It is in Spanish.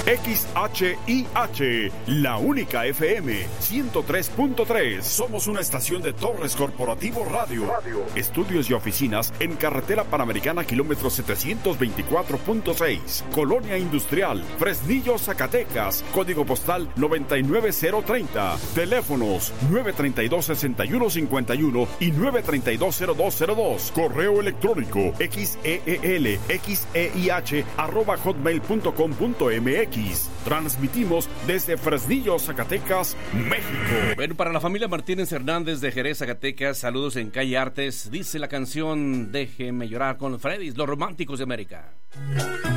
XHIH, la única FM 103.3. Somos una estación de Torres Corporativo Radio. Estudios y oficinas en Carretera Panamericana, kilómetro 724.6. Colonia Industrial, Fresnillo, Zacatecas. Código postal 99030. Teléfonos 932-6151 y 932-0202. Correo electrónico xeelxeih@hotmail.com.mx. Transmitimos desde Fresnillo, Zacatecas, México. Bueno, para la familia Martínez Hernández de Jerez, Zacatecas, saludos en Calle Artes. Dice la canción Déjeme llorar con Freddy's, los románticos de América.